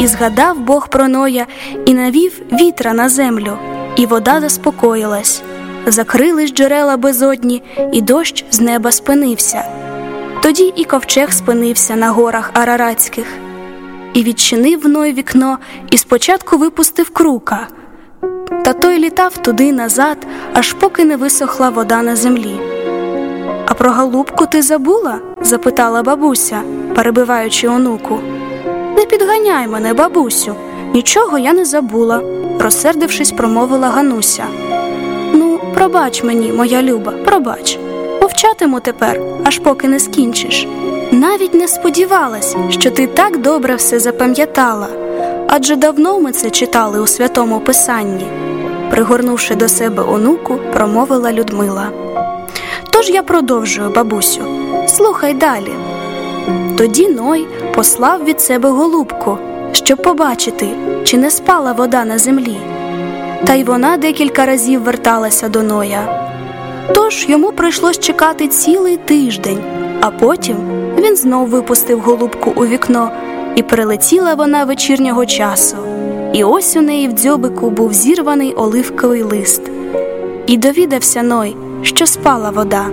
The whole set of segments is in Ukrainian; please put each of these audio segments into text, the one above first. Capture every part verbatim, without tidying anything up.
І згадав Бог про Ноя, і навів вітра на землю, і вода заспокоїлась. Закрились джерела безодні, і дощ з неба спинився. Тоді і ковчег спинився на горах Араратських. І відчинив Ной вікно, і спочатку випустив крука. Та той літав туди-назад, аж поки не висохла вода на землі. «А про голубку ти забула?» – запитала бабуся, перебиваючи онуку. «Не підганяй мене, бабусю, нічого я не забула», – розсердившись, промовила Гануся. «Ну, пробач мені, моя Люба, пробач. Мовчатиму тепер, аж поки не скінчиш. Навіть не сподівалась, що ти так добре все запам'ятала, адже давно ми це читали у Святому Писанні», – пригорнувши до себе онуку, промовила Людмила. «Тож я продовжую, бабусю. Слухай далі». Тоді Ной послав від себе голубку, щоб побачити, чи не спала вода на землі. Та й вона декілька разів верталася до Ноя. Тож йому прийшлось чекати цілий тиждень, а потім він знов випустив голубку у вікно, і прилетіла вона вечірнього часу. І ось у неї в дзьобику був зірваний оливковий лист. І довідався Ной, що спала вода.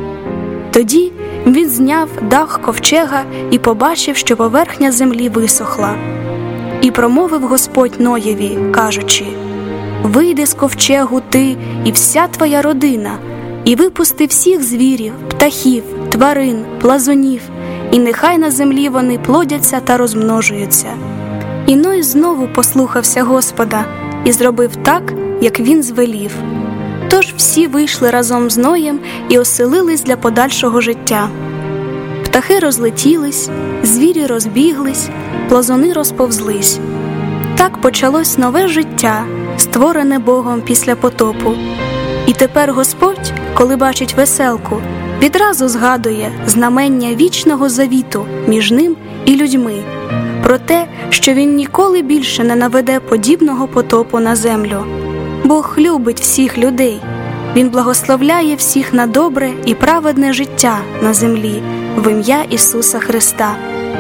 Тоді він зняв дах ковчега і побачив, що поверхня землі висохла. І промовив Господь Ноєві, кажучи: «Вийди з ковчегу ти і вся твоя родина, і випусти всіх звірів, птахів, тварин, плазунів, і нехай на землі вони плодяться та розмножуються». І Ной знову послухався Господа і зробив так, як він звелів. Тож всі вийшли разом з Ноєм і оселились для подальшого життя. Птахи розлетілись, звірі розбіглись, плазуни розповзлись. Так почалось нове життя, створене Богом після потопу. І тепер Господь, коли бачить веселку, відразу згадує знамення вічного завіту між ним і людьми, про те, що він ніколи більше не наведе подібного потопу на землю. Бог любить всіх людей. Він благословляє всіх на добре і праведне життя на землі в ім'я Ісуса Христа.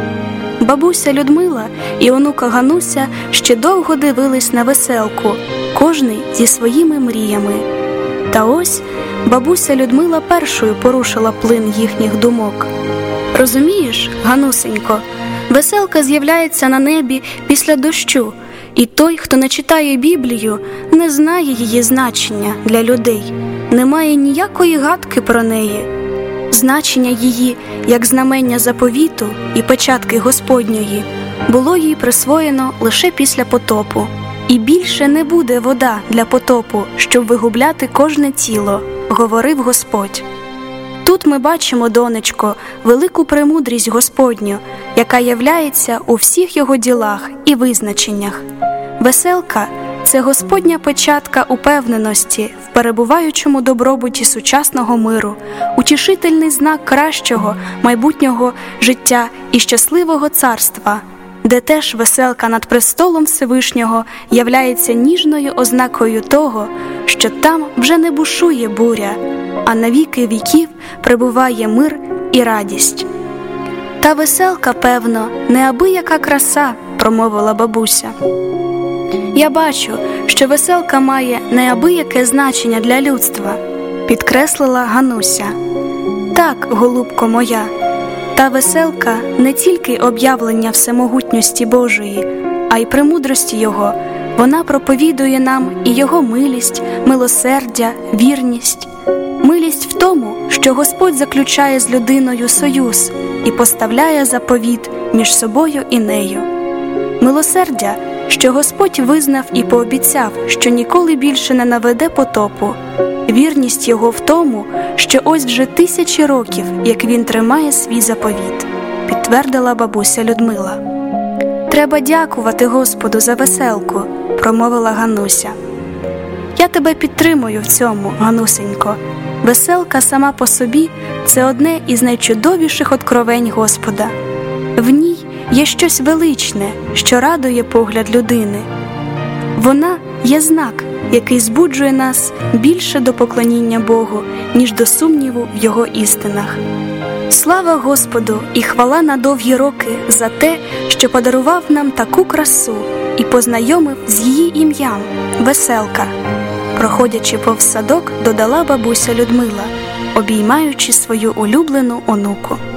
Бабуся Людмила і онука Гануся ще довго дивились на веселку, кожний зі своїми мріями. Та ось бабуся Людмила першою порушила плин їхніх думок. «Розумієш, Ганусенько, веселка з'являється на небі після дощу, і той, хто не читає Біблію, не знає її значення для людей, не має ніякої гадки про неї. Значення її, як знамення заповіту і печатки Господньої, було їй присвоєно лише після потопу. І більше не буде вода для потопу, щоб вигубляти кожне тіло, говорив Господь». Тут ми бачимо, донечко, велику премудрість Господню, яка являється у всіх його ділах і визначеннях. Веселка – це Господня печатка упевненості в перебуваючому добробуті сучасного миру, утішительний знак кращого майбутнього життя і щасливого царства, де теж веселка над престолом Всевишнього являється ніжною ознакою того, що там вже не бушує буря, а на віки віків пребуває мир і радість. «Та веселка, певно, неабияка краса», – промовила бабуся. «Я бачу, що веселка має неабияке значення для людства», – підкреслила Гануся. «Так, голубко моя, та веселка не тільки об'явлення всемогутності Божої, а й премудрості Його. Вона проповідує нам і Його милість, милосердя, вірність. Милість в тому, що Господь заключає з людиною союз і поставляє заповіт між собою і нею. Милосердя, що Господь визнав і пообіцяв, що ніколи більше не наведе потопу. Вірність Його в тому, що ось вже тисячі років, як Він тримає свій заповіт», – підтвердила бабуся Людмила. «Треба дякувати Господу за веселку», – промовила Гануся. «Я тебе підтримую в цьому, Ганусенько. Веселка сама по собі – це одне із найчудовіших откровень Господа. В ній є щось величне, що радує погляд людини. Вона є знак, який збуджує нас більше до поклоніння Богу, ніж до сумніву в Його істинах. слава Господу і хвала на довгі роки за те, що подарував нам таку красу і познайомив з її ім'ям – Веселка. Проходячи повз садок, додала бабуся Людмила, обіймаючи свою улюблену онуку.